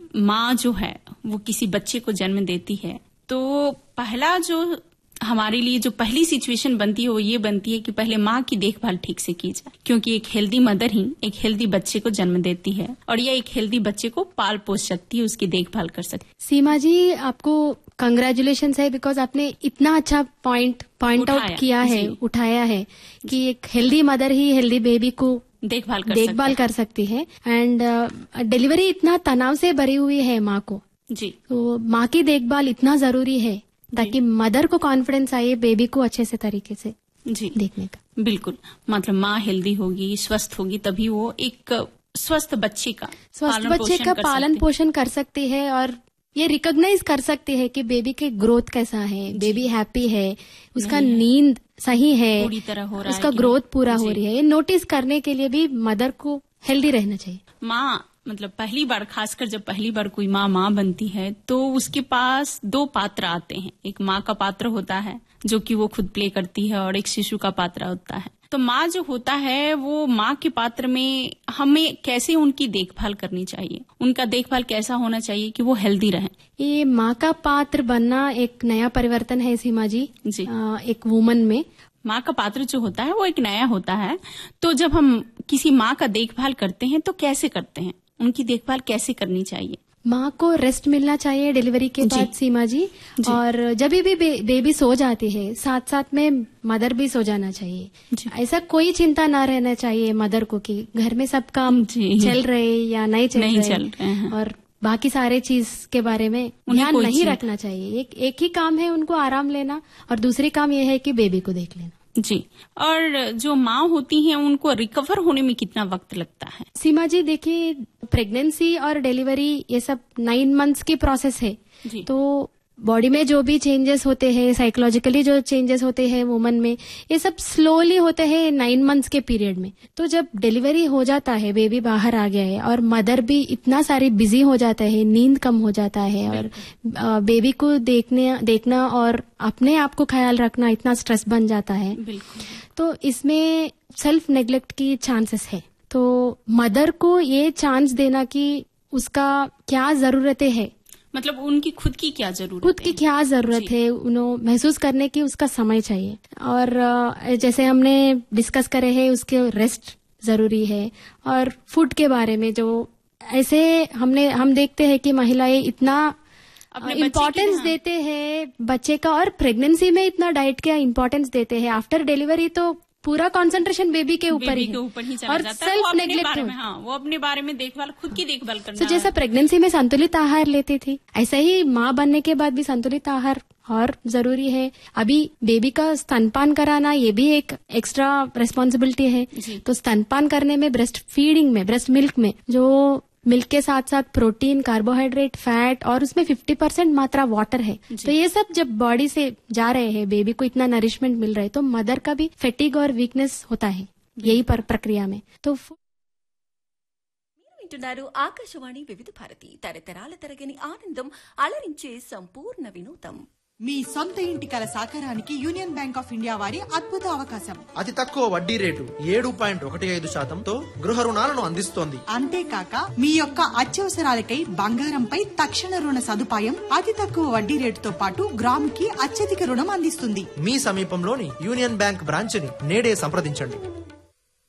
माँ जो है वो किसी बच्चे को जन्म देती है तो पहला जो हमारे लिए जो पहली सिचुएशन बनती है वो ये बनती है कि पहले माँ की देखभाल ठीक से की जाए, क्योंकि एक हेल्दी मदर ही एक हेल्दी बच्चे को जन्म देती है और यह एक हेल्दी बच्चे को पाल पोस सकती है, उसकी देखभाल कर सकती है। सीमा जी, आपको कंग्रेचुलेशन है, बिकॉज आपने इतना अच्छा पॉइंट आउट किया है, उठाया है कि एक हेल्दी मदर ही हेल्दी बेबी को देखभाल कर सकती है। एंड डिलीवरी इतना तनाव से भरी हुई है माँ को जी, तो माँ की देखभाल इतना जरूरी है ताकि मदर को कॉन्फिडेंस आए बेबी को अच्छे से तरीके से जी देखने का। बिल्कुल, मतलब माँ हेल्दी होगी, स्वस्थ होगी, तभी वो एक स्वस्थ बच्चे का पालन पोषण कर सकती है और ये रिकॉग्नाइज कर सकती है कि बेबी के ग्रोथ कैसा है, बेबी हैप्पी है, उसका नींद सही है, पूरी तरह हो रहा है, उसका ग्रोथ पूरा हो रही है। ये नोटिस करने के लिए भी मदर को हेल्दी रहना चाहिए। माँ मतलब पहली बार, खासकर जब पहली बार कोई माँ बनती है तो उसके पास दो पात्र आते हैं। एक माँ का पात्र होता है जो कि वो खुद प्ले करती है और एक शिशु का पात्र होता है। तो माँ जो होता है वो माँ के पात्र में हमें कैसे उनकी देखभाल करनी चाहिए, उनका देखभाल कैसा होना चाहिए कि वो हेल्दी रहे। ये माँ का पात्र बनना एक नया परिवर्तन है सीमा जी, एक वुमन में माँ का पात्र जो होता है वो एक नया होता है। तो जब हम किसी माँ का देखभाल करते हैं तो कैसे करते हैं, उनकी देखभाल कैसे करनी चाहिए? माँ को रेस्ट मिलना चाहिए डिलीवरी के बाद सीमा जी, और जब भी बेबी सो जाती है साथ साथ में मदर भी सो जाना चाहिए। ऐसा कोई चिंता ना रहना चाहिए मदर को कि घर में सब काम चल रहे या नहीं चल रहे हैं और बाकी सारे चीज के बारे में ध्यान नहीं रखना चाहिए। एक ही काम है उनको आराम लेना और दूसरी काम यह है कि बेबी को देख लेना जी। और जो माँ होती हैं उनको रिकवर होने में कितना वक्त लगता है? सीमा जी देखिए, प्रेगनेंसी और डिलीवरी ये सब 9 months की प्रोसेस है जी। तो बॉडी में जो भी चेंजेस होते हैं, साइकोलॉजिकली जो चेंजेस होते हैं वुमन में, ये सब स्लोली होते हैं 9 months के पीरियड में। तो जब डिलीवरी हो जाता है, बेबी बाहर आ गया है और मदर भी इतना सारी बिजी हो जाता है, नींद कम हो जाता है और बेबी को देखना और अपने आप को ख्याल रखना इतना स्ट्रेस बन जाता है, तो इसमें सेल्फ नेग्लेक्ट की चांसेस है। तो मदर को ये चांस देना कि उसका क्या जरूरतें है, मतलब उनकी खुद की क्या जरूरत है, उन्हें महसूस करने की उसका समय चाहिए। और जैसे हमने डिस्कस करे हैं उसके रेस्ट जरूरी है। और फूड के बारे में जो ऐसे हम देखते हैं कि महिलाएं इतना इम्पोर्टेंस देते हैं बच्चे का और प्रेगनेंसी में इतना डाइट का इम्पोर्टेंस देते हैं। आफ्टर डिलीवरी तो पूरा कंसंट्रेशन बेबी के ऊपर ही चला जाता है। सेल्फ नेग्लेक्ट वो अपने बारे में खुद की देखभाल करना। तो जैसा प्रेगनेंसी में संतुलित आहार लेती थी, ऐसा ही माँ बनने के बाद भी संतुलित आहार और जरूरी है। अभी बेबी का स्तनपान कराना ये भी एक एक्स्ट्रा रिस्पॉन्सिबिलिटी है। तो स्तनपान करने में ब्रेस्ट मिल्क में जो मिल्क के साथ साथ प्रोटीन, कार्बोहाइड्रेट, फैट और उसमें 50% मात्रा वाटर है। तो ये सब जब बॉडी से जा रहे हैं, बेबी को इतना नरिशमेंट मिल रहा है, तो मदर का भी फैटिग और वीकनेस होता है यही प्रक्रिया में। तो ఆకాశవాణి వివిధ భారతి తరతరాల తరగని ఆనందం అలరించే సంపూర్ణ వినోదం। మీ సొంత ఇంటి కల సాకారానికి యూనియన్ బ్యాంక్ ఆఫ్ ఇండియా వారి అద్భుత అవకాశం। అతి తక్కువ వడ్డీ రేటు 7.15% గృహ రుణాలను అందిస్తోంది। అంతేకాక మీ యొక్క అత్యవసరాలకై బంగారంపై తక్షణ రుణ సదుపాయం, అతి తక్కువ వడ్డీ రేటుతో పాటు గ్రాముకి అత్యధిక రుణం అందిస్తుంది। మీ సమీపంలోని యూనియన్ బ్యాంక్ బ్రాంచ్ ని నేడే సంప్రదించండి।